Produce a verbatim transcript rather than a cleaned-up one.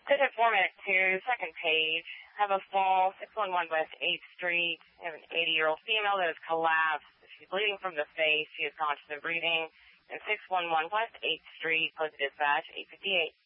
Good informant to second page. Have a fall, six one one West eighth Street. Have an eighty-year-old female that has collapsed. She's bleeding from the face. She is conscious of breathing. And six one one West eighth Street, post dispatch, eight fifty-eight.